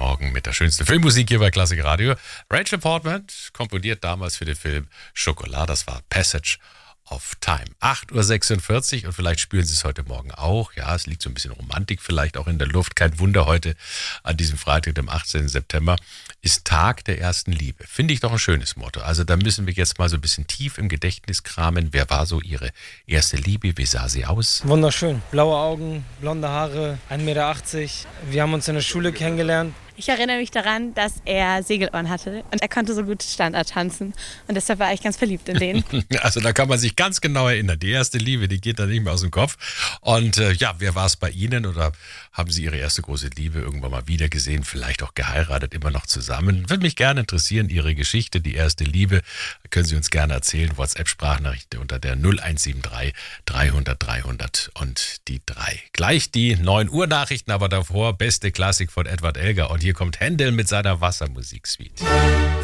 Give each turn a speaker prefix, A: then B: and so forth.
A: Morgen mit der schönsten Filmmusik hier bei Klassik Radio. Rachel Portman komponiert damals für den Film Schokolade. Das war Passage of Time. 8.46 Uhr und vielleicht spüren Sie es heute Morgen auch. Ja, es liegt so ein bisschen Romantik vielleicht auch in der Luft. Kein Wunder, heute an diesem Freitag, dem 18. September, ist Tag der ersten Liebe. Finde ich doch ein schönes Motto. Also da müssen wir jetzt mal so ein bisschen tief im Gedächtnis kramen. Wer war so Ihre erste Liebe? Wie sah sie aus?
B: Wunderschön. Blaue Augen, blonde Haare, 1,80 Meter. Wir haben uns in der Schule kennengelernt.
C: Ich erinnere mich daran, dass er Segelohren hatte und er konnte so gut Standard tanzen und deshalb war ich ganz verliebt in den.
A: Also da kann man sich ganz genau erinnern. Die erste Liebe, die geht da nicht mehr aus dem Kopf. Und ja, wer war es bei Ihnen oder haben Sie Ihre erste große Liebe irgendwann mal wieder gesehen, vielleicht auch geheiratet, immer noch zusammen? Würde mich gerne interessieren, Ihre Geschichte, die erste Liebe. Können Sie uns gerne erzählen. WhatsApp-Sprachnachricht unter der 0173 300 300 und die 3. Gleich die 9 Uhr Nachrichten, aber davor beste Klassik von Edward Elgar. Und hier kommt Händel mit seiner Wassermusiksuite.